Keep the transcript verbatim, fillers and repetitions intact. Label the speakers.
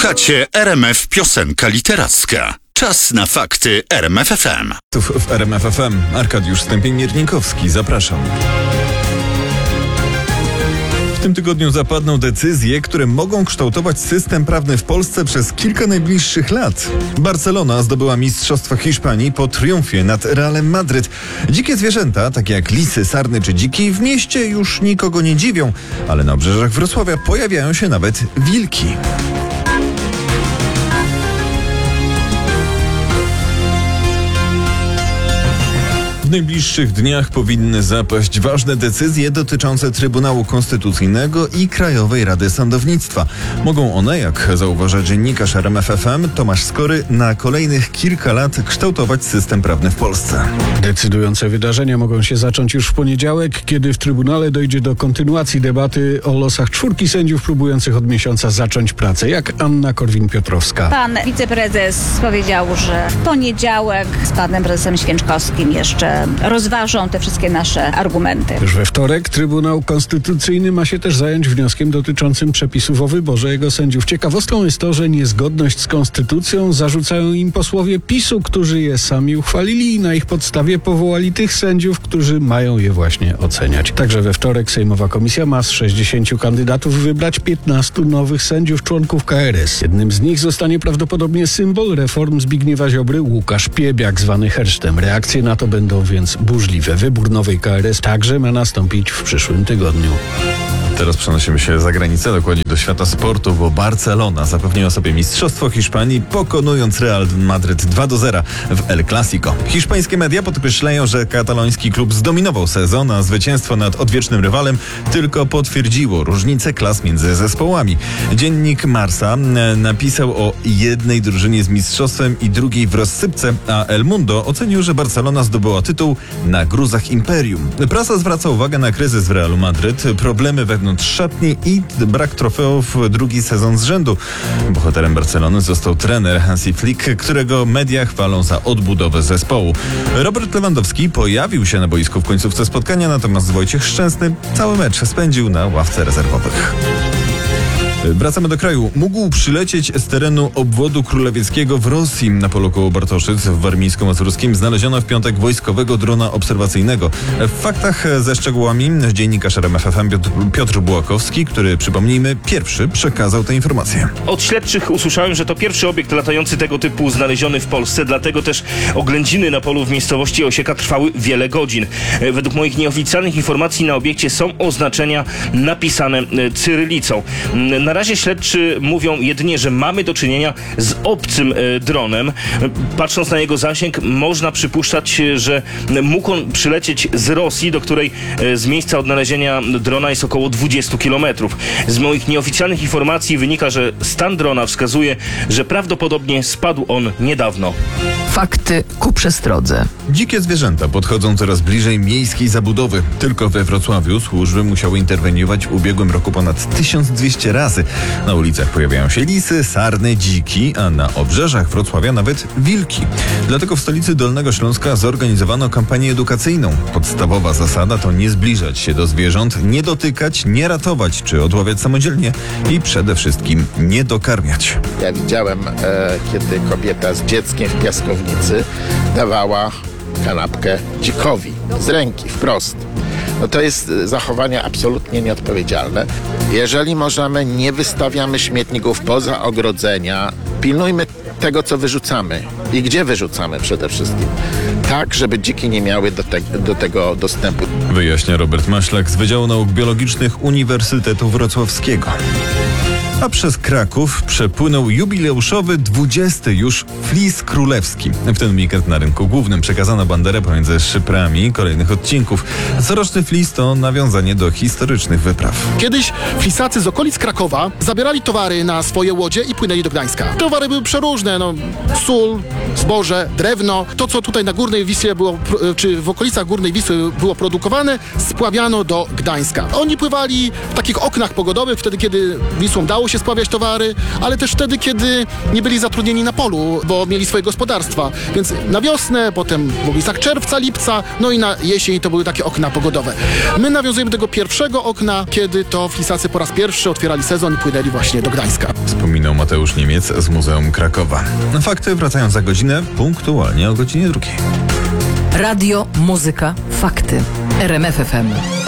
Speaker 1: Słuchacie R M F Piosenka Literacka. Czas na fakty R M F F M.
Speaker 2: Tu w R M F F M Arkadiusz Stępień-Miernikowski. Zapraszam. W tym tygodniu zapadną decyzje, które mogą kształtować system prawny w Polsce przez kilka najbliższych lat. Barcelona zdobyła Mistrzostwo Hiszpanii po triumfie nad Realem Madryt. Dzikie zwierzęta, takie jak lisy, sarny czy dziki, w mieście już nikogo nie dziwią, ale na obrzeżach Wrocławia pojawiają się nawet wilki. W najbliższych dniach powinny zapaść ważne decyzje dotyczące Trybunału Konstytucyjnego i Krajowej Rady Sądownictwa. Mogą one, jak zauważa dziennikarz R M F F M Tomasz Skory, na kolejnych kilka lat kształtować system prawny w Polsce.
Speaker 3: Decydujące wydarzenia mogą się zacząć już w poniedziałek, kiedy w Trybunale dojdzie do kontynuacji debaty o losach czwórki sędziów próbujących od miesiąca zacząć pracę, jak Anna Korwin-Piotrowska.
Speaker 4: Pan wiceprezes powiedział, że w poniedziałek z panem prezesem Święczkowskim jeszcze rozważą te wszystkie nasze argumenty.
Speaker 3: Już we wtorek Trybunał Konstytucyjny ma się też zająć wnioskiem dotyczącym przepisów o wyborze jego sędziów. Ciekawostką jest to, że niezgodność z konstytucją zarzucają im posłowie PiSu, którzy je sami uchwalili i na ich podstawie powołali tych sędziów, którzy mają je właśnie oceniać. Także we wtorek Sejmowa Komisja ma z sześćdziesięciu kandydatów wybrać piętnastu nowych sędziów członków K R S. Jednym z nich zostanie prawdopodobnie symbol reform Zbigniewa Ziobry, Łukasz Piebiak, zwany Hersztem. Reakcje na to będą więc burzliwe. Wybór nowej K R S także ma nastąpić w przyszłym tygodniu.
Speaker 2: Teraz przenosimy się za granicę, dokładnie do świata sportu, bo Barcelona zapewniła sobie Mistrzostwo Hiszpanii, pokonując Real Madryt dwa do zera w El Clasico. Hiszpańskie media podkreślają, że kataloński klub zdominował sezon, a zwycięstwo nad odwiecznym rywalem tylko potwierdziło różnicę klas między zespołami. Dziennik Marca napisał o jednej drużynie z mistrzostwem i drugiej w rozsypce, a El Mundo ocenił, że Barcelona zdobyła tytuł na gruzach imperium. Prasa zwraca uwagę na kryzys w Realu Madryt, problemy wewnątrz szatni i brak trofeów drugi sezon z rzędu. Bohaterem Barcelony został trener Hansi Flick, którego media chwalą za odbudowę zespołu. Robert Lewandowski pojawił się na boisku w końcówce spotkania, natomiast Wojciech Szczęsny cały mecz spędził na ławce rezerwowych. Wracamy do kraju. Mógł przylecieć z terenu obwodu królewieckiego w Rosji. Na polu koło Bartoszyc w warmińsko-mazurskim znaleziono w piątek wojskowego drona obserwacyjnego. W faktach ze szczegółami dziennikarz R M F F M Piotr, Piotr Bułakowski, który, przypomnijmy, pierwszy przekazał tę informację.
Speaker 5: Od śledczych usłyszałem, że to pierwszy obiekt latający tego typu znaleziony w Polsce, dlatego też oględziny na polu w miejscowości Osieka trwały wiele godzin. Według moich nieoficjalnych informacji na obiekcie są oznaczenia napisane cyrylicą. Na razie śledczy mówią jedynie, że mamy do czynienia z obcym e, dronem. Patrząc na jego zasięg, można przypuszczać, że mógł on przylecieć z Rosji, do której e, z miejsca odnalezienia drona jest około dwadzieścia kilometrów. Z moich nieoficjalnych informacji wynika, że stan drona wskazuje, że prawdopodobnie spadł on niedawno.
Speaker 6: Fakty ku przestrodze.
Speaker 2: Dzikie zwierzęta podchodzą coraz bliżej miejskiej zabudowy. Tylko we Wrocławiu służby musiały interweniować w ubiegłym roku ponad tysiąc dwieście razy. Na ulicach pojawiają się lisy, sarny, dziki, a na obrzeżach Wrocławia nawet wilki. Dlatego w stolicy Dolnego Śląska zorganizowano kampanię edukacyjną. Podstawowa zasada to nie zbliżać się do zwierząt, nie dotykać, nie ratować czy odławiać samodzielnie i przede wszystkim nie dokarmiać.
Speaker 7: Ja widziałem, e, kiedy kobieta z dzieckiem w piaskownicy dawała kanapkę dzikowi z ręki, wprost. No to jest zachowanie absolutnie nieodpowiedzialne. Jeżeli możemy, nie wystawiamy śmietników poza ogrodzenia. Pilnujmy tego, co wyrzucamy i gdzie wyrzucamy przede wszystkim. Tak, żeby dziki nie miały do, te, do tego dostępu.
Speaker 2: Wyjaśnia Robert Maślak z Wydziału Nauk Biologicznych Uniwersytetu Wrocławskiego. A przez Kraków przepłynął jubileuszowy dwudziesty już flis królewski. W ten weekend na rynku głównym przekazano banderę pomiędzy szyprami kolejnych odcinków. Coroczny flis to nawiązanie do historycznych wypraw.
Speaker 8: Kiedyś flisacy z okolic Krakowa zabierali towary na swoje łodzie i płynęli do Gdańska. Towary były przeróżne, no sól, zboże, drewno. To, co tutaj na Górnej Wisłie było, czy w okolicach Górnej Wisły było produkowane, spławiano do Gdańska. Oni pływali w takich oknach pogodowych, wtedy kiedy Wisłą dało dało się spławiać towary, ale też wtedy, kiedy nie byli zatrudnieni na polu, bo mieli swoje gospodarstwa. Więc na wiosnę, potem w okolicach czerwca, lipca, no i na jesień to były takie okna pogodowe. My nawiązujemy do tego pierwszego okna, kiedy to flisacy po raz pierwszy otwierali sezon i płynęli właśnie do Gdańska.
Speaker 2: Wspominał Mateusz Niemiec z Muzeum Krakowa. Fakty wracają za godzinę, punktualnie o godzinie drugiej.
Speaker 6: Radio, muzyka, fakty. R M F F M.